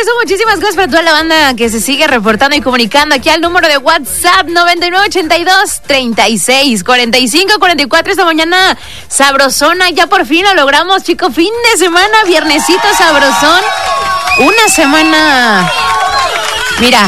eso, muchísimas gracias para toda la banda que se sigue reportando y comunicando aquí al número de WhatsApp 9982-364544. Esta mañana sabrosona, ya por fin lo logramos, chicos. Fin de semana, viernesito sabrosón. Una semana. Mira.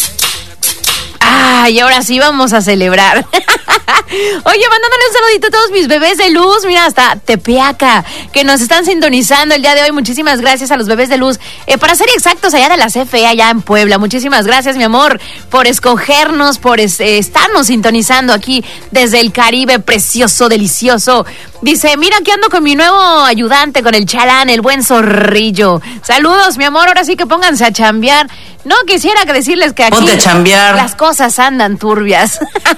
Y ahora sí vamos a celebrar. Oye, mandándole un saludito a todos mis bebés de luz. Mira, hasta Tepeaca, que nos están sintonizando el día de hoy. Muchísimas gracias a los bebés de luz. Para ser exactos, allá de la CFE, allá en Puebla. Muchísimas gracias, mi amor, por escogernos, por estarnos sintonizando aquí desde el Caribe precioso, delicioso. Dice, mira que ando con mi nuevo ayudante, con el chalán, el buen Zorrillo. Saludos, mi amor, ahora sí que pónganse a chambear. No quisiera que decirles que aquí las cosas andan turbias.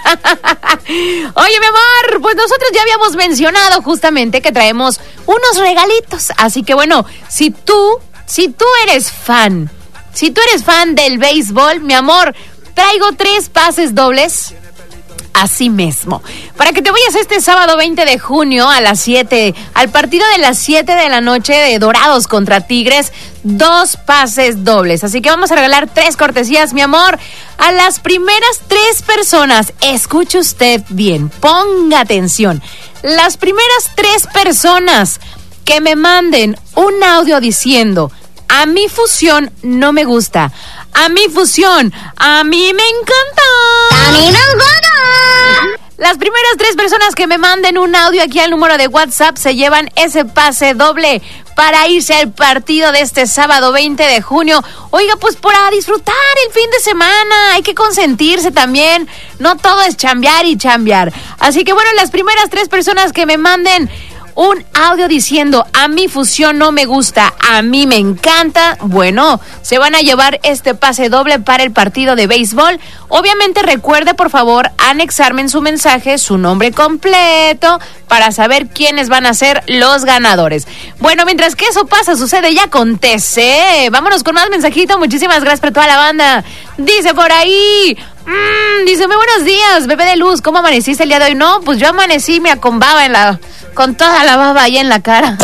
Oye, mi amor, pues nosotros ya habíamos mencionado justamente que traemos unos regalitos. Así que bueno, si tú eres fan del béisbol, mi amor, traigo 3 pases dobles. Así mismo, para que te vayas este sábado 20 de junio a las 7, al partido de las 7 de la noche de Dorados contra Tigres, 2 pases dobles. Así que vamos a regalar 3 cortesías, mi amor, a las primeras 3 personas. Escuche usted bien, ponga atención. Las primeras 3 personas que me manden un audio diciendo, a mi fusión no me gusta, a mi fusión, a mí me encanta, a mí me encanta. Las primeras 3 personas que me manden un audio aquí al número de WhatsApp se llevan ese pase doble para irse al partido de este sábado 20 de junio. Oiga, pues para disfrutar el fin de semana, hay que consentirse también. No todo es chambear y chambear. Así que bueno, las primeras 3 personas que me manden un audio diciendo, a mi fusión no me gusta, a mí me encanta, bueno, se van a llevar este pase doble para el partido de béisbol. Obviamente recuerde, por favor, anexarme en su mensaje su nombre completo para saber quiénes van a ser los ganadores. Bueno, mientras que eso pasa, sucede, ya contesté. Vámonos con más mensajito. Muchísimas gracias para toda la banda. Dice por ahí... dice, muy buenos días, bebé de luz, ¿cómo amaneciste el día de hoy? No, pues yo amanecí, me acombaba con toda la baba ahí en la cara.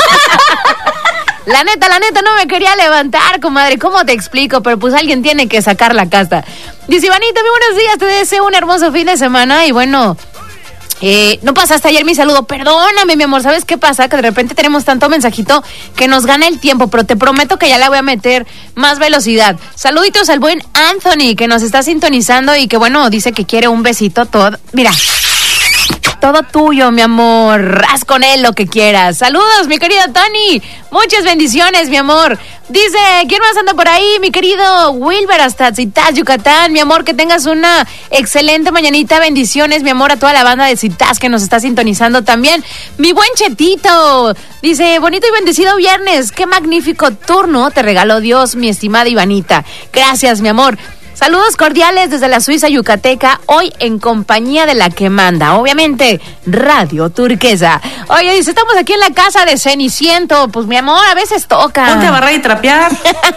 La neta, no me quería levantar, comadre, ¿cómo te explico? Pero pues alguien tiene que sacar la casta. Dice, Ivanita, muy buenos días, te deseo un hermoso fin de semana y bueno... no pasaste ayer mi saludo, perdóname mi amor, ¿sabes qué pasa? Que de repente tenemos tanto mensajito que nos gana el tiempo, pero te prometo que ya le voy a meter más velocidad. Saluditos al buen Anthony que nos está sintonizando y que bueno, dice que quiere un besito todo, mira, todo tuyo mi amor, haz con él lo que quieras. Saludos mi querido Tony, muchas bendiciones mi amor. Dice, ¿quién más anda por ahí? Mi querido Wilber hasta Zitas, Yucatán. Mi amor, que tengas una excelente mañanita. Bendiciones, mi amor, a toda la banda de Zitas que nos está sintonizando también. Mi buen Chetito. Dice, bonito y bendecido viernes. Qué magnífico turno te regaló Dios, mi estimada Ivanita. Gracias, mi amor. Saludos cordiales desde la Suiza yucateca, hoy en compañía de la que manda, obviamente, Radio Turquesa. Oye, dice, estamos aquí en la casa de Ceniciento, pues mi amor, a veces toca. Ponte a barrer y trapear.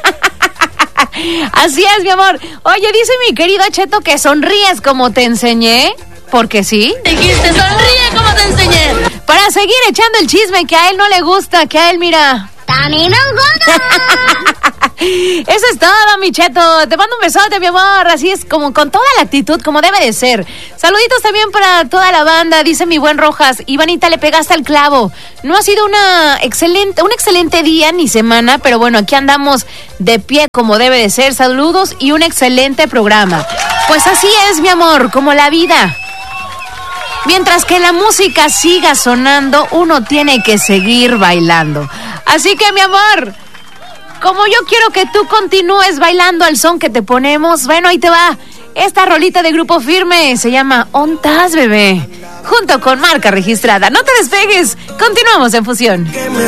Así es, mi amor. Oye, dice mi querido Cheto que sonríes como te enseñé, porque sí. Dijiste, sonríe como te enseñé. Para seguir echando el chisme que a él no le gusta, que a él, mira... Eso es todo, mi Cheto. Te mando un besote, mi amor. Así es, como con toda la actitud, como debe de ser. Saluditos también para toda la banda. Dice mi buen Rojas, Ivanita, le pegaste al clavo. No ha sido un excelente día ni semana, pero bueno, aquí andamos de pie como debe de ser. Saludos y un excelente programa. Pues así es, mi amor, como la vida. Mientras que la música siga sonando, uno tiene que seguir bailando. Así que, mi amor, como yo quiero que tú continúes bailando al son que te ponemos, bueno, ahí te va. Esta rolita de Grupo Firme se llama Ontas, bebé, junto con marca registrada. No te despegues, continuamos en Fusión.